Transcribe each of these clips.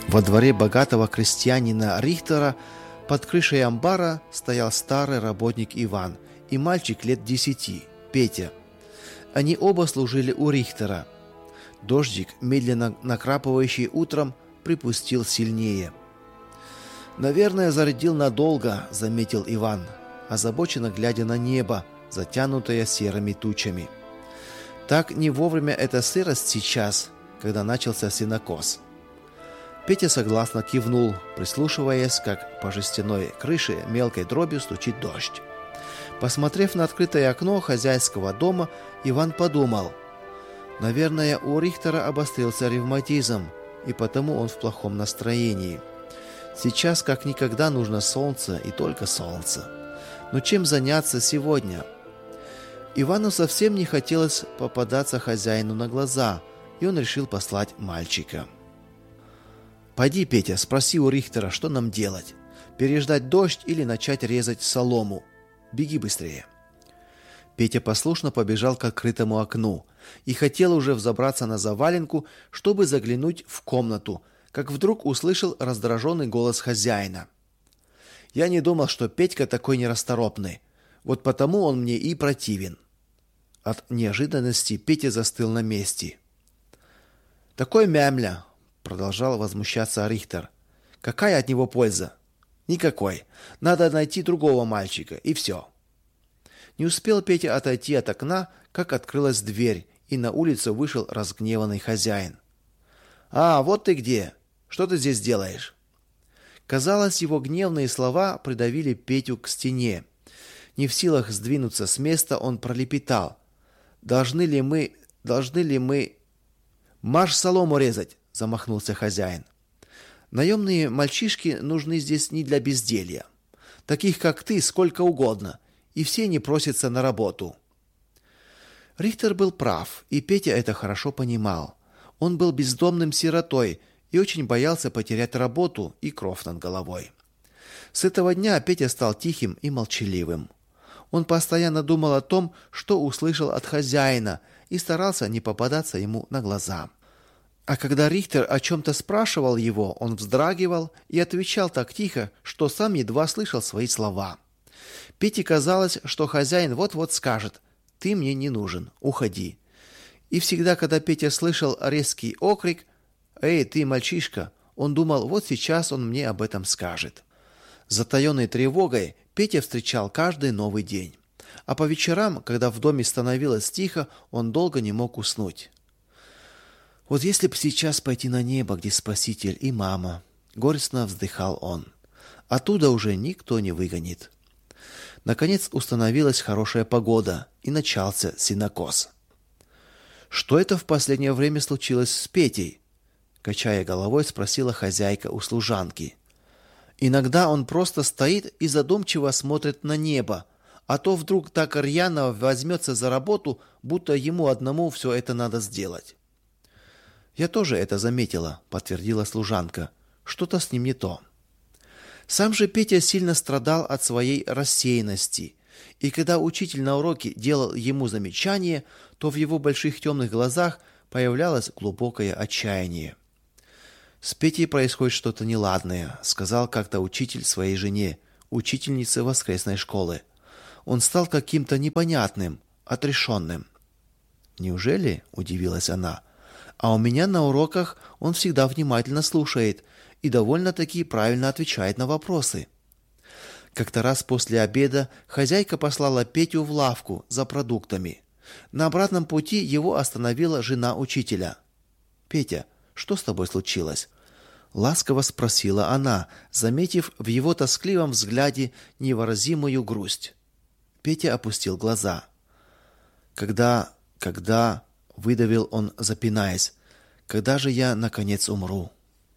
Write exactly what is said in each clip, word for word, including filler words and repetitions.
Во дворе богатого крестьянина Рихтера под крышей амбара стоял старый работник Иван и мальчик лет десяти, Петя. Они оба служили у Рихтера. Дождик, медленно накрапывающий утром, припустил сильнее. «Наверное, зарядил надолго», — заметил Иван, озабоченно глядя на небо, затянутое серыми тучами. Так не вовремя эта сырость сейчас, когда начался сенокос. Петя согласно кивнул, прислушиваясь, как по жестяной крыше мелкой дробью стучит дождь. Посмотрев на открытое окно хозяйского дома, Иван подумал: наверное, у Рихтера обострился ревматизм, и потому он в плохом настроении. Сейчас как никогда нужно солнце и только солнце. Но чем заняться сегодня? Ивану совсем не хотелось попадаться хозяину на глаза, и он решил послать мальчика. «Пойди, Петя, спроси у Рихтера, что нам делать? Переждать дождь или начать резать солому? Беги быстрее». Петя послушно побежал к открытому окну и хотел уже взобраться на заваленку, чтобы заглянуть в комнату, как вдруг услышал раздраженный голос хозяина. «Я не думал, что Петька такой нерасторопный. Вот потому он мне и противен». От неожиданности Петя застыл на месте. «Такой мямля», — продолжал возмущаться Рихтер. «Какая от него польза? Никакой. Надо найти другого мальчика, и все». Не успел Петя отойти от окна, как открылась дверь, и на улицу вышел разгневанный хозяин. «А, вот ты где! Что ты здесь делаешь?» Казалось, его гневные слова придавили Петю к стене. Не в силах сдвинуться с места, он пролепетал: «Должны ли мы... Должны ли мы...» «Марш солому резать!» — замахнулся хозяин. «Наемные мальчишки нужны здесь не для безделья. Таких, как ты, сколько угодно, и все не просятся на работу». Рихтер был прав, и Петя это хорошо понимал. Он был бездомным сиротой и очень боялся потерять работу и кров над головой. С этого дня Петя стал тихим и молчаливым. Он постоянно думал о том, что услышал от хозяина, и старался не попадаться ему на глаза. А когда Рихтер о чем-то спрашивал его, он вздрагивал и отвечал так тихо, что сам едва слышал свои слова. Пете казалось, что хозяин вот-вот скажет: «Ты мне не нужен, уходи». И всегда, когда Петя слышал резкий окрик: «Эй, ты, мальчишка!», он думал, вот сейчас он мне об этом скажет. С затаенной тревогой Петя встречал каждый новый день. А по вечерам, когда в доме становилось тихо, он долго не мог уснуть. «Вот если б сейчас пойти на небо, где Спаситель и мама», — горестно вздыхал он. «Оттуда уже никто не выгонит». Наконец установилась хорошая погода, и начался сенокос. «Что это в последнее время случилось с Петей?» — качая головой, спросила хозяйка у служанки. «Иногда он просто стоит и задумчиво смотрит на небо, а то вдруг так рьяно возьмется за работу, будто ему одному все это надо сделать». «Я тоже это заметила», — подтвердила служанка. «Что-то с ним не то». Сам же Петя сильно страдал от своей рассеянности, и когда учитель на уроке делал ему замечание, то в его больших темных глазах появлялось глубокое отчаяние. «С Петей происходит что-то неладное», — сказал как-то учитель своей жене, учительнице воскресной школы. «Он стал каким-то непонятным, отрешенным». «Неужели?» — удивилась она. «А у меня на уроках он всегда внимательно слушает и довольно-таки правильно отвечает на вопросы». Как-то раз после обеда хозяйка послала Петю в лавку за продуктами. На обратном пути его остановила жена учителя. «Петя, что с тобой случилось?» — ласково спросила она, заметив в его тоскливом взгляде невыразимую грусть. Петя опустил глаза. «Когда... когда...» — выдавил он, запинаясь. «Когда же я, наконец, умру?»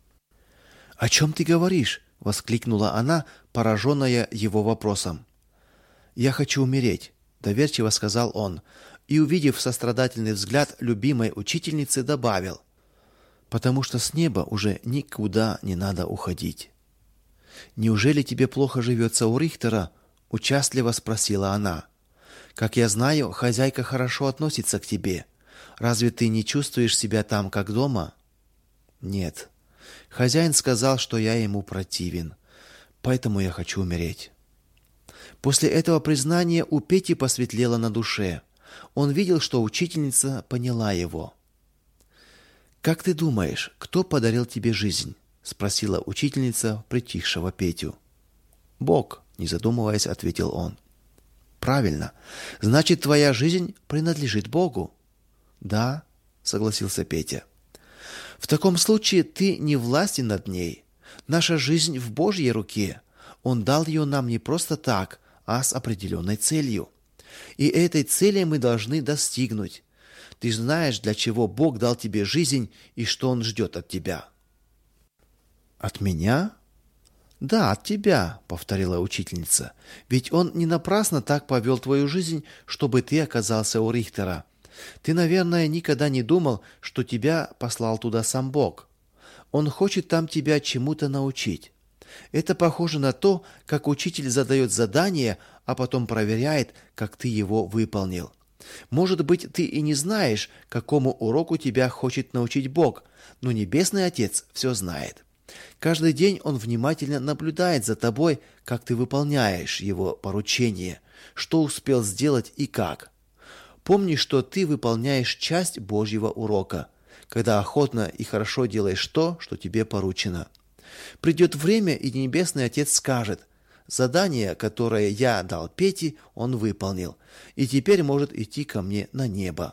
«О чем ты говоришь?» — воскликнула она, пораженная его вопросом. «Я хочу умереть», — доверчиво сказал он, и, увидев сострадательный взгляд любимой учительницы, добавил: «Потому что с неба уже никуда не надо уходить». «Неужели тебе плохо живется у Рихтера?» — участливо спросила она. «Как я знаю, хозяйка хорошо относится к тебе. Разве ты не чувствуешь себя там, как дома?» «Нет». Хозяин сказал, что я ему противен, поэтому я хочу умереть». После этого признания у Пети посветлело на душе. Он видел, что учительница поняла его. «Как ты думаешь, кто подарил тебе жизнь?» — спросила учительница притихшего Петю. «Бог», — не задумываясь, ответил он. «Правильно. Значит, твоя жизнь принадлежит Богу?» «Да», — согласился Петя. «В таком случае ты не властен над ней. Наша жизнь в Божьей руке. Он дал ее нам не просто так, а с определенной целью. И этой цели мы должны достигнуть. Ты знаешь, для чего Бог дал тебе жизнь и что Он ждет от тебя». «От меня?» «Да, от тебя», — повторила учительница. «Ведь Он не напрасно так повел твою жизнь, чтобы ты оказался у Рихтера. Ты, наверное, никогда не думал, что тебя послал туда сам Бог. Он хочет там тебя чему-то научить. Это похоже на то, как учитель задает задание, а потом проверяет, как ты его выполнил. Может быть, ты и не знаешь, какому уроку тебя хочет научить Бог, но Небесный Отец все знает. Каждый день Он внимательно наблюдает за тобой, как ты выполняешь Его поручение, что успел сделать и как. Помни, что ты выполняешь часть Божьего урока, когда охотно и хорошо делаешь то, что тебе поручено. Придет время, и Небесный Отец скажет: «Задание, которое я дал Пете, он выполнил, и теперь может идти ко мне на небо».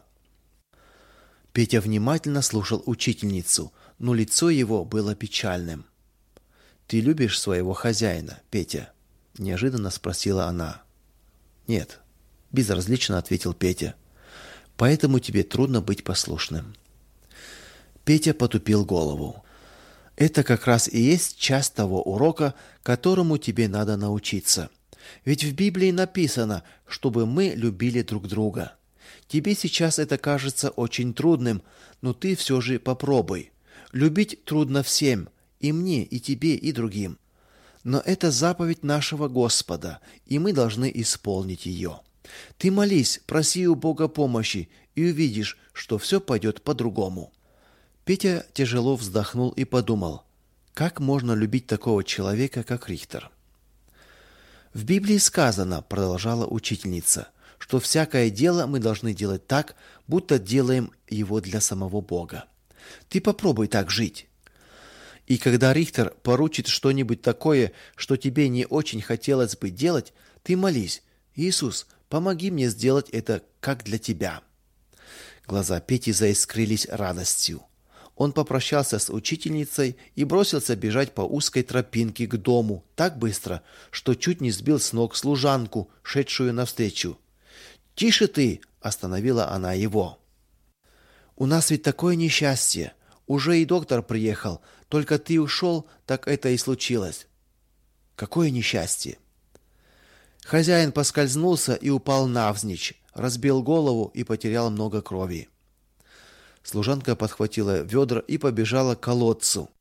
Петя внимательно слушал учительницу, но лицо его было печальным. «Ты любишь своего хозяина, Петя?» – неожиданно спросила она. «Нет», – безразлично ответил Петя. «Поэтому тебе трудно быть послушным». Петя потупил голову. «Это как раз и есть часть того урока, которому тебе надо научиться. Ведь в Библии написано, чтобы мы любили друг друга. Тебе сейчас это кажется очень трудным, но ты все же попробуй. Любить трудно всем, и мне, и тебе, и другим. Но это заповедь нашего Господа, и мы должны исполнить ее. Ты молись, проси у Бога помощи, и увидишь, что все пойдет по-другому». Петя тяжело вздохнул и подумал, как можно любить такого человека, как Рихтер. «В Библии сказано, — продолжала учительница, — что всякое дело мы должны делать так, будто делаем его для самого Бога. Ты попробуй так жить. И когда Рихтер поручит что-нибудь такое, что тебе не очень хотелось бы делать, ты молись: «Иисус, помоги мне сделать это как для тебя». Глаза Пети заискрились радостью. Он попрощался с учительницей и бросился бежать по узкой тропинке к дому так быстро, что чуть не сбил с ног служанку, шедшую навстречу. «Тише ты!» – остановила она его. «У нас ведь такое несчастье. Уже и доктор приехал. Только ты ушел, так это и случилось». «Какое несчастье?» Хозяин поскользнулся и упал навзничь, разбил голову и потерял много крови. Служанка подхватила ведра и побежала к колодцу.